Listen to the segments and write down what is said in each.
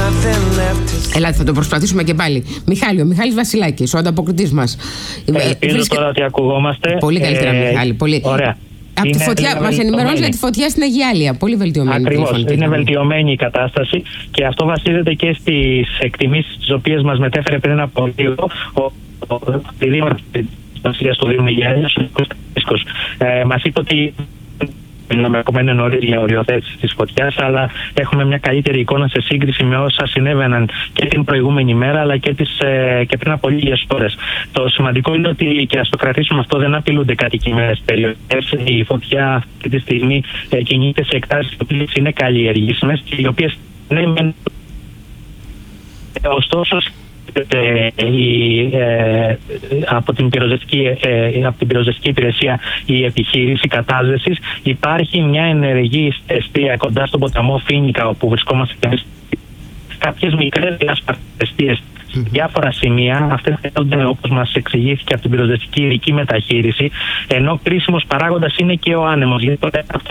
Ελάτε, θα το προσπαθήσουμε και πάλι. Μιχάλη, ο Μιχάλης Βασιλάκης, ο ανταποκριτής μας. Ελπίζω τώρα ότι ακουγόμαστε. Πολύ καλύτερα, Μιχάλη. Πολύ. Ωραία. Από τη φωτιά, μας ενημερώνει για τη φωτιά στην Αγιάλεια. Πολύ βελτιωμένη. Ακριβώς. Είναι βελτιωμένη η κατάσταση και αυτό βασίζεται και στις εκτιμήσεις τις οποίες μας μετέφερε πριν από λίγο ο δήμαρχος της Βασιλείας του Δήμου Αγιάλειας, ο Κώστας Φίσκος. Μας είπε ότι ακόμα είναι νωρίς για οριοθέτηση της φωτιάς, αλλά έχουμε μια καλύτερη εικόνα σε σύγκριση με όσα συνέβαιναν και την προηγούμενη μέρα, αλλά και πριν από λίγες ώρες. Το σημαντικό είναι ότι, και ας το κρατήσουμε αυτό, δεν απειλούνται κατοικημένες περιοχές. Η φωτιά αυτή τη στιγμή κινείται σε εκτάσεις οι οποίες είναι καλλιεργήσιμες και οι οποίες ωστόσο από την πυροσβεστική υπηρεσία η επιχείρηση κατάσβεσης, υπάρχει μια ενεργή εστία κοντά στον ποταμό Φίνικα, όπου βρισκόμαστε και εμείς, κάποιες μικρές διάσπαρτες διάφορα σημεία. Αυτές χρειάζονται, όπως μας εξηγήθηκε, από την πυροσβεστική ειδική μεταχείριση, ενώ κρίσιμος παράγοντας είναι και ο άνεμος. Γιατί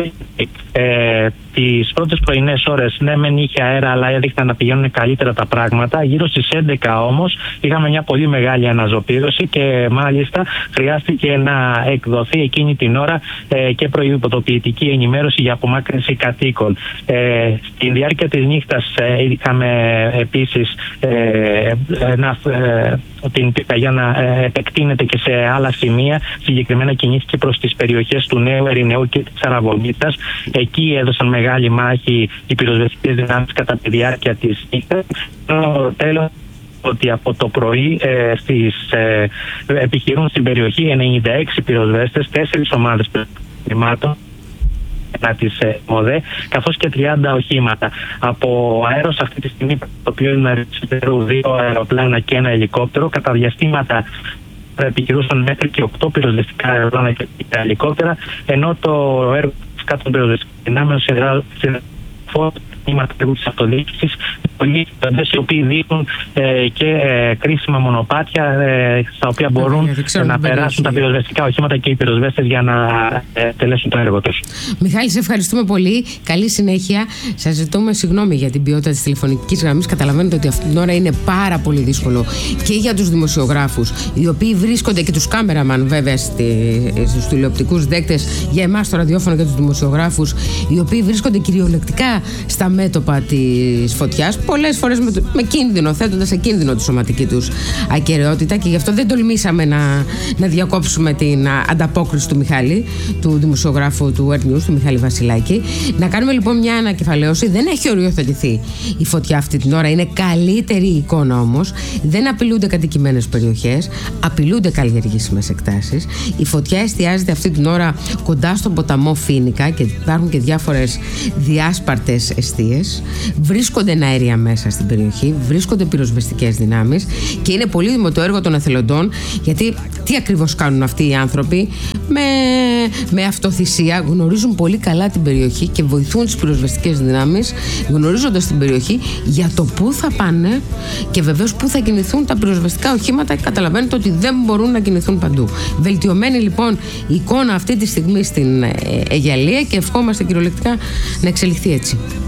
τις πρώτες πρωινές ώρες, ναι, μεν είχε αέρα, αλλά έδειχναν να πηγαίνουν καλύτερα τα πράγματα. Γύρω στις 11 όμως είχαμε μια πολύ μεγάλη αναζωπήρωση και μάλιστα χρειάστηκε να εκδοθεί εκείνη την ώρα και προειδοποιητική ενημέρωση για απομάκρυνση κατοίκων. Στη διάρκεια της νύχτας είχαμε επίσης την πυρκαγιά να επεκτείνεται και σε άλλα σημεία. Συγκεκριμένα κινήθηκε προς τις περιοχές του Νέου Ερηνεού και της Αραβωνίτας. Εκεί έδωσαν μεγάλη μάχη οι πυροσβεστικές δυνάμεις κατά τη διάρκεια της νύχτας. Τέλος, ότι από το πρωί επιχειρούν στην περιοχή 96 πυροσβέστες, 4 ομάδες πυροσβεστικών της ΜΟΔΕ, καθώς και 30 οχήματα. Από αέρος αυτή τη στιγμή, το οποίο είναι 2 αεροπλάνα και ένα ελικόπτερο, κατά διαστήματα επιχειρούσαν μέχρι και 8 πυροσβεστικά αεροπλάνα και ελικόπτερα, ενώ το έργο της κάτω πυροσβεστικών δυνάμεων σε της αυτοδιοίκησης, πολλοί οι οποίοι δείχνουν και κρίσιμα μονοπάτια στα οποία μπορούν να περάσουν τα πυροσβεστικά οχήματα και οι πυροσβέστες για να τελέσουν το έργο τους. Μιχάλη, σε ευχαριστούμε πολύ. Καλή συνέχεια. Σας ζητούμε συγγνώμη για την ποιότητα της τηλεφωνικής γραμμής. Καταλαβαίνετε ότι αυτή την ώρα είναι πάρα πολύ δύσκολο και για τους δημοσιογράφους, οι οποίοι βρίσκονται, και τους κάμεραμαν βέβαια, στους τηλεοπτικούς δέκτες, για εμάς το ραδιόφωνο και τους δημοσιογράφους, οι οποίοι βρίσκονται κυριολεκτικά στα μέτωπα της φωτιάς, πολλές φορές με κίνδυνο, θέτοντας σε κίνδυνο τη σωματική τους ακεραιότητα, και γι' αυτό δεν τολμήσαμε να διακόψουμε την ανταπόκριση του Μιχάλη, του δημοσιογράφου του Earth News, του Μιχάλη Βασιλάκη. Να κάνουμε λοιπόν μια ανακεφαλαίωση. Δεν έχει οριοθετηθεί η φωτιά αυτή την ώρα, είναι καλύτερη η εικόνα όμως. Δεν απειλούνται κατοικημένες περιοχές, απειλούνται καλλιεργήσιμες εκτάσεις. Η φωτιά εστιάζεται αυτή την ώρα κοντά στον ποταμό Φίνικα και υπάρχουν και διάφορες διάσπαρτες εστίες. Βρίσκονται αέρια μέσα στην περιοχή, βρίσκονται πυροσβεστικές δυνάμεις και είναι πολύτιμο το έργο των εθελοντών, γιατί τι ακριβώς κάνουν αυτοί οι άνθρωποι? Με αυτοθυσία γνωρίζουν πολύ καλά την περιοχή και βοηθούν τις πυροσβεστικές δυνάμεις, γνωρίζοντας την περιοχή για το πού θα πάνε και βεβαίως πού θα κινηθούν τα πυροσβεστικά οχήματα. Καταλαβαίνετε ότι δεν μπορούν να κινηθούν παντού. Βελτιωμένη λοιπόν η εικόνα αυτή τη στιγμή στην Αγιαλία και ευχόμαστε κυριολεκτικά να εξελιχθεί έτσι.